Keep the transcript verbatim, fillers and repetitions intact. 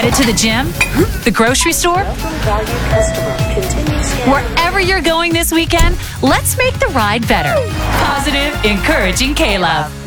Headed to the gym? The grocery store? Wherever you're going this weekend, let's make the ride better. Positive, encouraging K-Love.